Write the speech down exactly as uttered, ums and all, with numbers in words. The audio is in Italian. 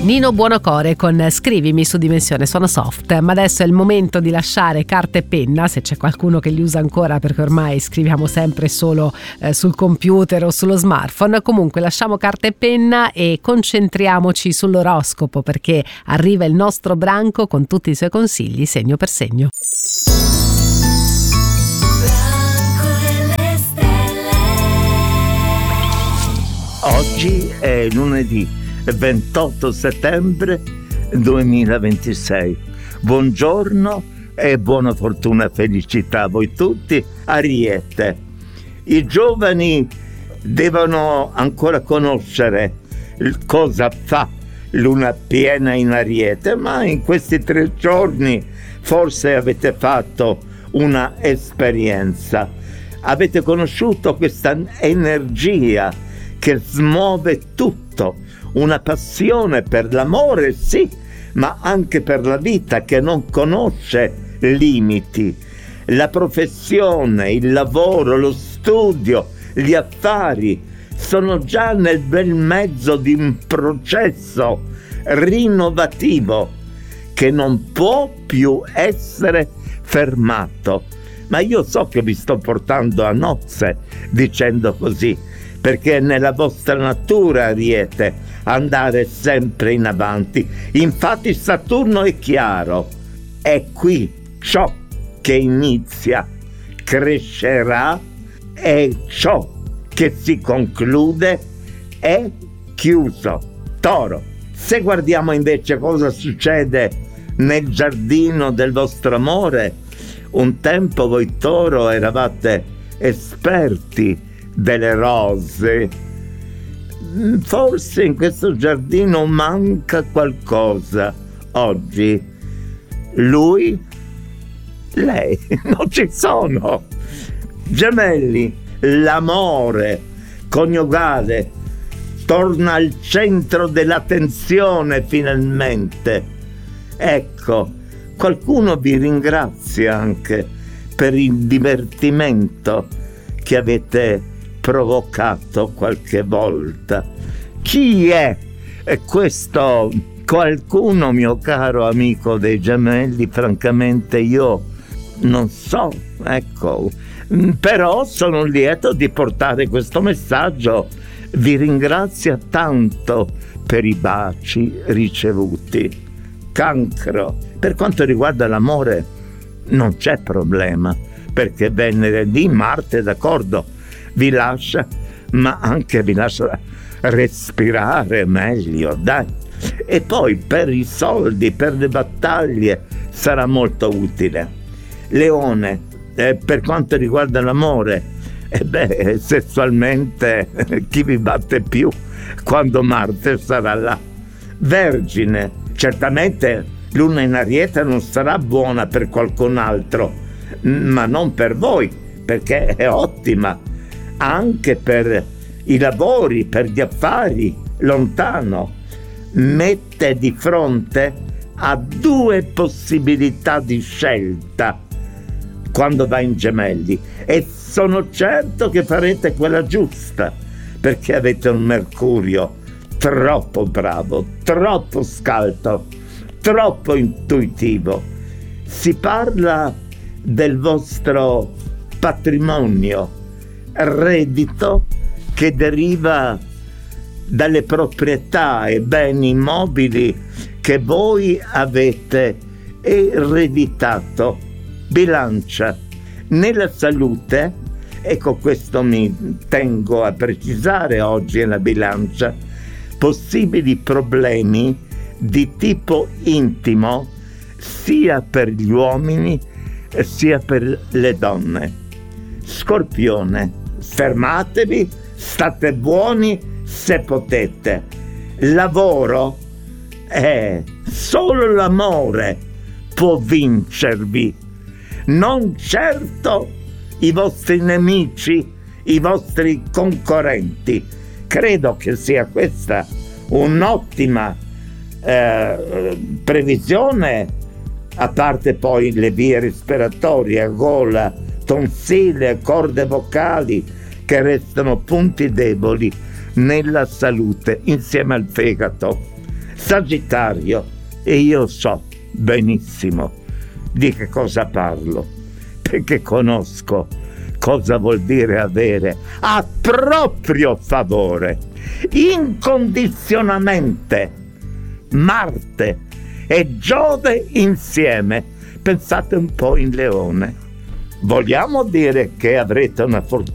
Nino Buonocore con Scrivimi su Dimensione Suono Soft. Ma adesso è il momento di lasciare carta e penna, se c'è qualcuno che li usa ancora, perché ormai scriviamo sempre solo eh, sul computer o sullo smartphone. Comunque lasciamo carta e penna e concentriamoci sull'oroscopo, perché arriva il nostro branco con tutti i suoi consigli segno per segno. Oggi è lunedì ventotto settembre duemilaventisei. Buongiorno e buona fortuna e felicità a voi tutti. Ariete. I giovani devono ancora conoscere cosa fa luna piena in Ariete, ma in questi tre giorni forse avete fatto una esperienza. Avete conosciuto questa energia che smuove tutto, una passione per l'amore, sì, ma anche per la vita che non conosce limiti. La professione, il lavoro, lo studio, gli affari sono già nel bel mezzo di un processo rinnovativo che non può più essere fermato. Ma io so che vi sto portando a nozze dicendo così, perché è nella vostra natura, Ariete, andare sempre in avanti. Infatti Saturno è chiaro, è qui ciò che inizia, crescerà, e ciò che si conclude è chiuso. Toro. Se guardiamo invece cosa succede nel giardino del vostro amore, un tempo voi Toro eravate esperti delle rose. Forse in questo giardino manca qualcosa. Oggi lui, lei non ci sono. Gemelli, l'amore coniugale torna al centro dell'attenzione finalmente. Ecco, qualcuno vi ringrazia anche per il divertimento che avete provocato qualche volta. Chi è questo qualcuno, mio caro amico dei Gemelli? Francamente io non so, ecco, però sono lieto di portare questo messaggio. Vi ringrazio tanto per i baci ricevuti. Cancro. Per quanto riguarda l'amore non c'è problema, perché venerdì Marte, d'accordo, vi lascia, ma anche vi lascia respirare meglio, dai. E poi per i soldi, per le battaglie sarà molto utile. Leone, eh, per quanto riguarda l'amore, e eh beh, sessualmente chi vi batte più quando Marte sarà là. Vergine, certamente luna in Ariete non sarà buona per qualcun altro, ma non per voi, perché è ottima anche per i lavori, per gli affari, lontano. Mette di fronte a due possibilità di scelta quando va in Gemelli, e sono certo che farete quella giusta, perché avete un Mercurio troppo bravo, troppo scaltro, troppo intuitivo. Si parla del vostro patrimonio, reddito che deriva dalle proprietà e beni immobili che voi avete ereditato. Bilancia. Nella salute, ecco, questo mi tengo a precisare oggi nella bilancia, possibili problemi di tipo intimo sia per gli uomini sia per le donne. Scorpione, fermatevi, state buoni se potete. Lavoro, eh, solo l'amore può vincervi, non certo i vostri nemici, i vostri concorrenti. Credo che sia questa un'ottima eh, previsione, a parte poi le vie respiratorie, gola, tonsille, corde vocali, che restano punti deboli nella salute insieme al fegato. Sagittario, e io so benissimo di che cosa parlo, perché conosco cosa vuol dire avere a proprio favore, incondizionatamente, Marte e Giove insieme. Pensate un po' in Leone. Vogliamo dire che avrete una fortuna